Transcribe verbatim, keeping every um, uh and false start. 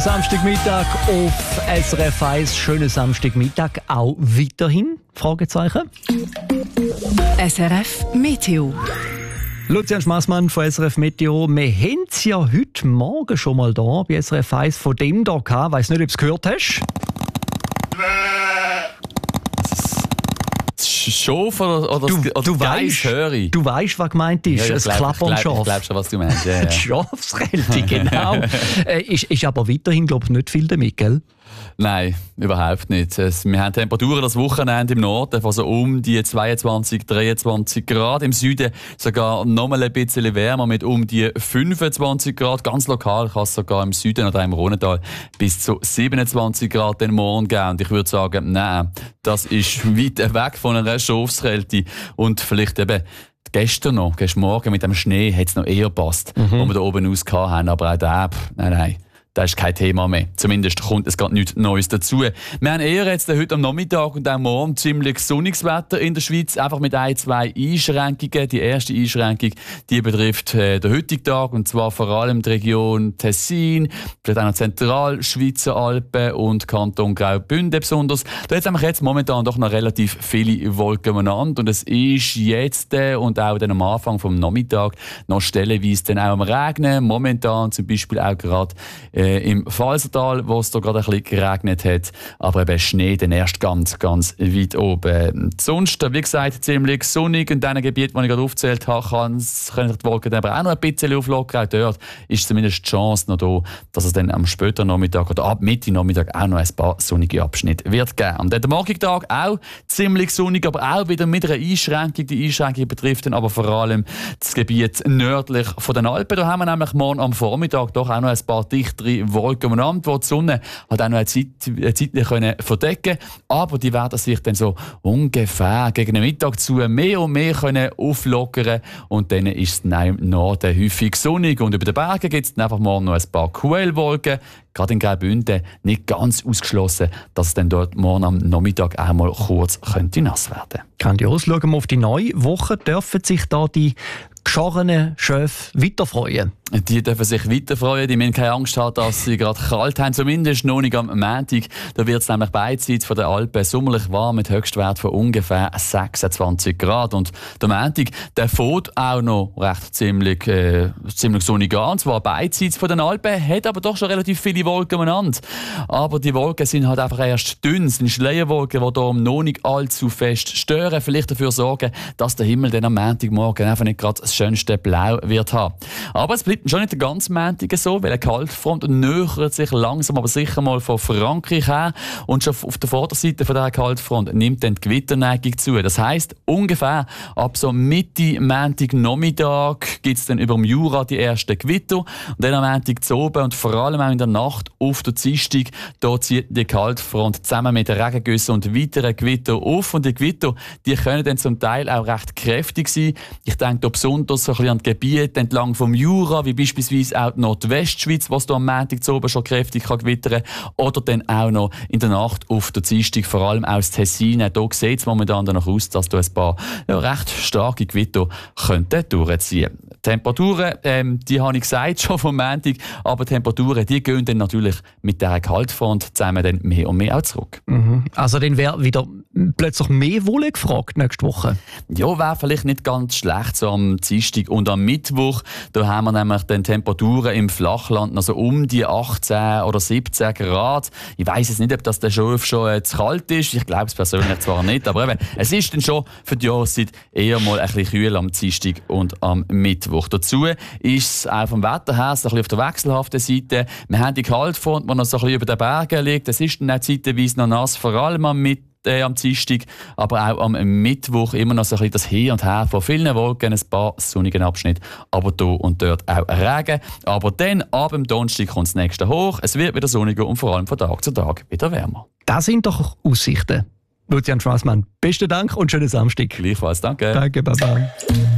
Samstagmittag auf S R F eins. Schönen Samstagmittag auch weiterhin? Fragezeichen. S R F Meteo. Lucian Schmassmann von S R F Meteo. Wir haben es ja heute Morgen schon mal da bei S R F eins von dem hier gehabt. Ich weiss nicht, ob du es gehört hast. Schof oder, oder, du, oder du Geiss, weißt, höre ich. Du weißt, was gemeint ist. Ja, ein Klappern Schaf. Ich glaube schon, was du meinst. Ja, ja. Die Schafskälte, genau. äh, ist, ist aber weiterhin, glaube ich, nicht viel damit, gell? Nein, überhaupt nicht. Wir haben Temperaturen das Wochenende im Norden von so um die zweiundzwanzig, dreiundzwanzig Grad. Im Süden sogar noch mal ein bisschen wärmer mit um die fünfundzwanzig Grad. Ganz lokal kann es sogar im Süden oder im Rhonental bis zu siebenundzwanzig Grad den Morgen geben. Und ich würde sagen, nein, das ist weit weg von einer Schafskälte. Und vielleicht eben gestern noch, gestern Morgen mit dem Schnee hat es noch eher gepasst, mhm. wo wir da oben aus hatten. Aber auch da, nein, nein. Das ist kein Thema mehr. Zumindest kommt es gerade nichts Neues dazu. Wir haben eher jetzt heute am Nachmittag und auch morgen ziemlich sonniges Wetter in der Schweiz. Einfach mit ein, zwei Einschränkungen. Die erste Einschränkung, die betrifft äh, den heutigen Tag. Und zwar vor allem die Region Tessin, vielleicht auch noch Zentralschweizer Alpen und Kanton Graubünden besonders. Da haben wir jetzt momentan doch noch relativ viele Wolken umeinander. Und es ist jetzt äh, und auch dann am Anfang vom Nachmittag noch stellenweise dann auch am Regnen. Momentan zum Beispiel auch gerade äh, im Falsertal, wo es da gerade ein bisschen geregnet hat, aber eben Schnee dann erst ganz, ganz weit oben. Sonst, wie gesagt, ziemlich sonnig. In diesen Gebieten, die ich gerade aufgezählt habe, können die Wolken aber auch noch ein bisschen auflockern. Auch dort ist zumindest die Chance noch da, dass es dann am späteren Nachmittag oder ab Mitte Nachmittag auch noch ein paar sonnige Abschnitte wird geben. Und der morgige Tag auch ziemlich sonnig, aber auch wieder mit einer Einschränkung. Die Einschränkung betrifft dann aber vor allem das Gebiet nördlich von den Alpen. Da haben wir nämlich morgen am Vormittag doch auch noch ein paar dichtere Wolken umeinander, wo die Sonne hat auch noch eine Zeit, eine Zeit können verdecken, aber die werden sich dann so ungefähr gegen den Mittag zu mehr und mehr können auflockern und dann ist es dann im Norden häufig sonnig und über den Bergen gibt es dann einfach morgen noch ein paar Quellwolken. Gerade in Graubünden nicht ganz ausgeschlossen, dass es dann dort morgen am Nachmittag auch mal kurz könnte nass werden. Grandios. Schauen wir auf die neue Woche. Dürfen sich da die geschorenen Schöfe weiter freuen? Die dürfen sich weiter freuen. Die müssen keine Angst haben, dass sie gerade kalt haben. Zumindest noch nicht am Montag. Da wird es nämlich beidseits von den Alpen sommerlich warm mit Höchstwert von ungefähr sechsundzwanzig Grad. Und der Montag, der fährt auch noch recht ziemlich, äh, ziemlich sonnig an. Zwar beidseits von den Alpen, hat aber doch schon relativ viele Wolken umeinander. Aber die Wolken sind halt einfach erst dünn. Es sind Schleierwolken, die hier noch nicht allzu fest stören. Vielleicht dafür sorgen, dass der Himmel dann am Montagmorgen einfach nicht gerade das schönste Blau wird haben. Aber es bleibt schon nicht der ganze Montag so, weil eine Kaltfront nähert sich langsam aber sicher mal von Frankreich her. Und schon auf der Vorderseite von dieser Kaltfront nimmt dann die Gewitterneigung zu. Das heisst, ungefähr ab so Mitte Montagnachmittag gibt es dann über dem Jura die ersten Gewitter. Und dann am Montag zu oben und vor allem auch in der Nacht auf der Dienstag, da zieht die Kaltfront zusammen mit den Regengüssen und weiteren Gewitter auf. Und die Gewitter, die können dann zum Teil auch recht kräftig sein. Ich denke da besonders so ein bisschen an die Gebiete entlang vom Jura, wie beispielsweise auch die Nordwestschweiz, was da am Montag zu oben schon kräftig kann gewittern kann. Oder dann auch noch in der Nacht auf der Dienstag, vor allem aus Tessin. Da sieht es momentan danach aus, dass da ein paar ja, recht starke Gewitter könnten durchziehen. Temperaturen, ähm, die habe ich gesagt schon vom Montag, aber Temperaturen, die gehen dann natürlich mit dieser Kaltfront zusammen dann mehr und mehr auch zurück. Mhm. Also dann wäre wieder plötzlich mehr Wolle gefragt nächste Woche? Ja, wäre vielleicht nicht ganz schlecht, so am Dienstag und am Mittwoch. Da haben wir nämlich dann Temperaturen im Flachland, also um die achtzehn oder siebzehn Grad. Ich weiss jetzt nicht, ob das der Schorf schon äh, zu kalt ist. Ich glaube es persönlich zwar nicht, aber eben, es ist dann schon für die Jahreszeit eher mal ein bisschen kühl am Dienstag und am Mittwoch. Dazu ist es auch vom Wetter her so ein bisschen auf der wechselhaften Seite. Wir haben die Kaltfront, die noch so ein bisschen über den Bergen liegt. Es ist dann auch zeitweise noch nass, vor allem am Mittwoch. Äh, am Dienstag, aber auch am Mittwoch immer noch so ein bisschen das Hin und Her von vielen Wolken, ein paar sonnigen Abschnitte, aber da und dort auch Regen. Aber dann, ab dem Donnerstag kommt das nächste hoch, es wird wieder sonniger und vor allem von Tag zu Tag wieder wärmer. Das sind doch Aussichten. Lucian Schmassmann, besten Dank und schönen Samstag. Gleichfalls, danke. Danke, Baba.